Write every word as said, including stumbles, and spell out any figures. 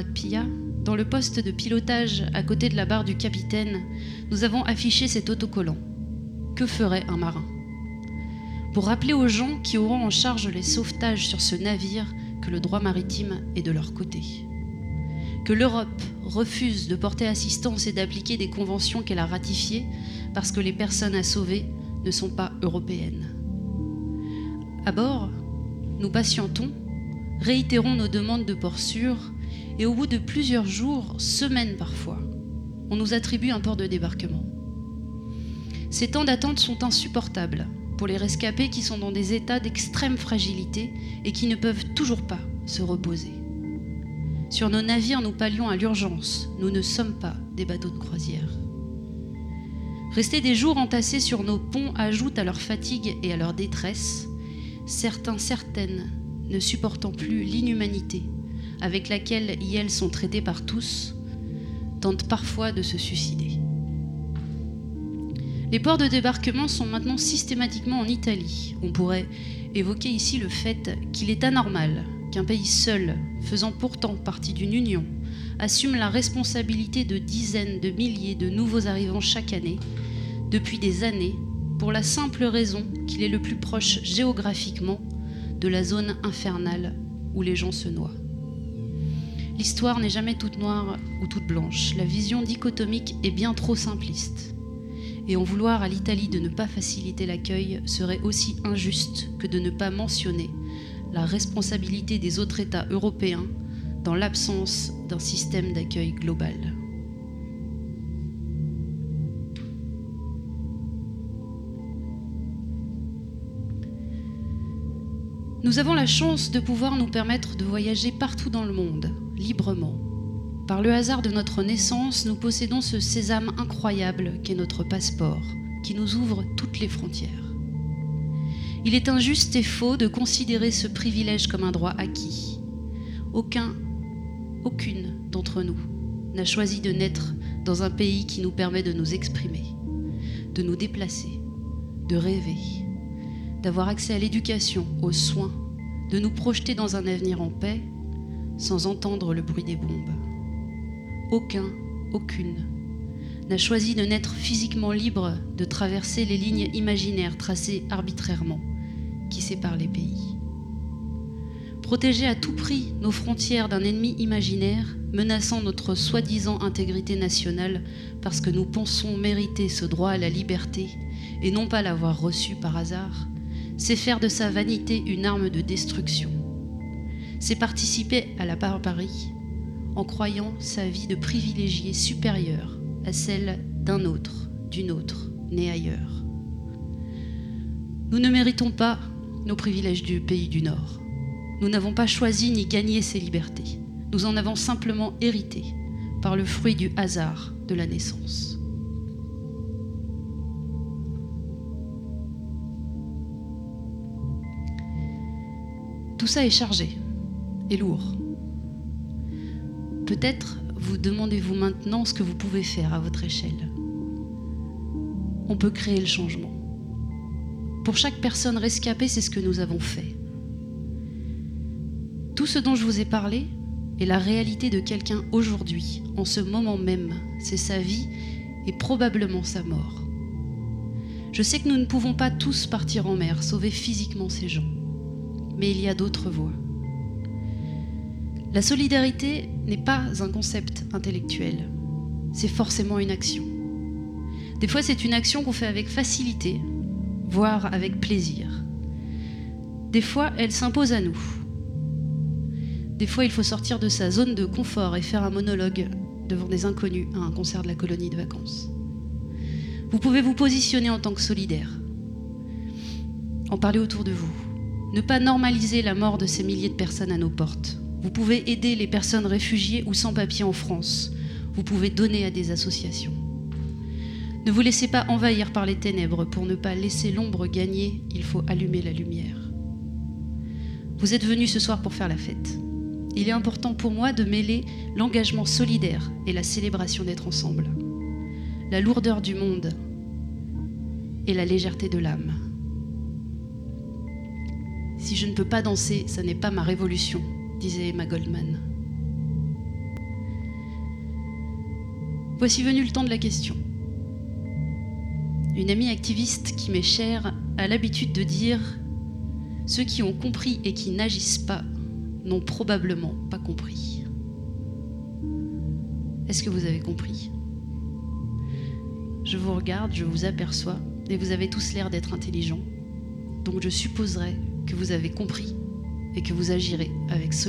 Pia, dans le poste de pilotage à côté de la barre du capitaine, nous avons affiché cet autocollant. Que ferait un marin ? Pour rappeler aux gens qui auront en charge les sauvetages sur ce navire que le droit maritime est de leur côté. Que l'Europe refuse de porter assistance et d'appliquer des conventions qu'elle a ratifiées parce que les personnes à sauver ne sont pas européennes. À bord, nous patientons, réitérons nos demandes de port sûr et au bout de plusieurs jours, semaines parfois, on nous attribue un port de débarquement. Ces temps d'attente sont insupportables pour les rescapés qui sont dans des états d'extrême fragilité et qui ne peuvent toujours pas se reposer. Sur nos navires, nous pallions à l'urgence. Nous ne sommes pas des bateaux de croisière. Rester des jours entassés sur nos ponts ajoute à leur fatigue et à leur détresse, certains, certaines ne supportant plus l'inhumanité avec laquelle elles sont traitées par tous, tentent parfois de se suicider. Les ports de débarquement sont maintenant systématiquement en Italie. On pourrait évoquer ici le fait qu'il est anormal qu'un pays seul, faisant pourtant partie d'une union, assume la responsabilité de dizaines de milliers de nouveaux arrivants chaque année, depuis des années, pour la simple raison qu'il est le plus proche géographiquement de la zone infernale où les gens se noient. L'histoire n'est jamais toute noire ou toute blanche. La vision dichotomique est bien trop simpliste. Et en vouloir à l'Italie de ne pas faciliter l'accueil serait aussi injuste que de ne pas mentionner la responsabilité des autres États européens dans l'absence d'un système d'accueil global. Nous avons la chance de pouvoir nous permettre de voyager partout dans le monde, librement. Par le hasard de notre naissance, nous possédons ce sésame incroyable qu'est notre passeport, qui nous ouvre toutes les frontières. Il est injuste et faux de considérer ce privilège comme un droit acquis. Aucun, aucune d'entre nous n'a choisi de naître dans un pays qui nous permet de nous exprimer, de nous déplacer, de rêver, d'avoir accès à l'éducation, aux soins, de nous projeter dans un avenir en paix, sans entendre le bruit des bombes. Aucun, aucune, n'a choisi de naître physiquement libre de traverser les lignes imaginaires tracées arbitrairement qui séparent les pays. Protéger à tout prix nos frontières d'un ennemi imaginaire menaçant notre soi-disant intégrité nationale parce que nous pensons mériter ce droit à la liberté et non pas l'avoir reçu par hasard, c'est faire de sa vanité une arme de destruction. C'est participer à la barbarie en croyant sa vie de privilégié supérieure à celle d'un autre, d'une autre, née ailleurs. Nous ne méritons pas nos privilèges du pays du Nord. Nous n'avons pas choisi ni gagné ces libertés. Nous en avons simplement hérité par le fruit du hasard de la naissance. Tout ça est chargé et lourd. Peut-être vous demandez-vous maintenant ce que vous pouvez faire à votre échelle. On peut créer le changement. Pour chaque personne rescapée, c'est ce que nous avons fait. Tout ce dont je vous ai parlé est la réalité de quelqu'un aujourd'hui, en ce moment même. C'est sa vie et probablement sa mort. Je sais que nous ne pouvons pas tous partir en mer, sauver physiquement ces gens. Mais il y a d'autres voies. La solidarité n'est pas un concept intellectuel, c'est forcément une action. Des fois, c'est une action qu'on fait avec facilité, voire avec plaisir. Des fois, elle s'impose à nous. Des fois, il faut sortir de sa zone de confort et faire un monologue devant des inconnus à un concert de la colonie de vacances. Vous pouvez vous positionner en tant que solidaire, en parler autour de vous, ne pas normaliser la mort de ces milliers de personnes à nos portes. Vous pouvez aider les personnes réfugiées ou sans papier en France. Vous pouvez donner à des associations. Ne vous laissez pas envahir par les ténèbres. Pour ne pas laisser l'ombre gagner, il faut allumer la lumière. Vous êtes venus ce soir pour faire la fête. Il est important pour moi de mêler l'engagement solidaire et la célébration d'être ensemble. La lourdeur du monde et la légèreté de l'âme. Si je ne peux pas danser, ça n'est pas ma révolution, disait Emma Goldman. Voici venu le temps de la question. Une amie activiste qui m'est chère a l'habitude de dire « Ceux qui ont compris et qui n'agissent pas n'ont probablement pas compris. » Est-ce que vous avez compris ? Je vous regarde, je vous aperçois, et vous avez tous l'air d'être intelligents. Donc je supposerai que vous avez compris et que vous agirez avec solidité.